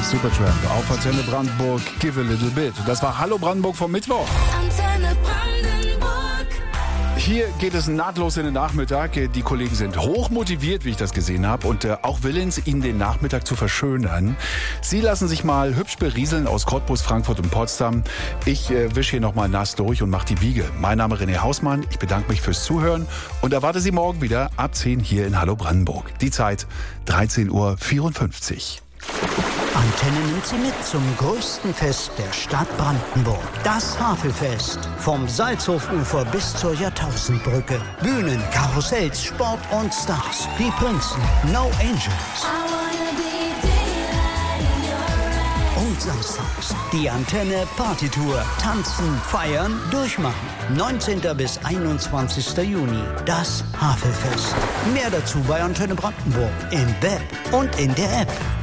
Supertramp auf Antenne Brandenburg, Give a Little Bit. Das war Hallo Brandenburg vom Mittwoch. Antenne Brandenburg. Hier geht es nahtlos in den Nachmittag. Die Kollegen sind hoch motiviert, wie ich das gesehen habe, und auch willens, Ihnen den Nachmittag zu verschönern. Sie lassen sich mal hübsch berieseln aus Cottbus, Frankfurt und Potsdam. Ich wische hier nochmal nass durch und mache die Biege. Mein Name René Hausmann. Ich bedanke mich fürs Zuhören und erwarte Sie morgen wieder ab 10 hier in Hallo Brandenburg. Die Zeit 13:54 Uhr. Antenne nimmt Sie mit zum größten Fest der Stadt Brandenburg. Das Havelfest. Vom Salzhofufer bis zur Jahrtausendbrücke. Bühnen, Karussells, Sport und Stars. Die Prinzen, No Angels. Und samstags die Antenne Partytour. Tanzen, feiern, durchmachen. 19. bis 21. Juni. Das Havelfest. Mehr dazu bei Antenne Brandenburg. Im Web und in der App.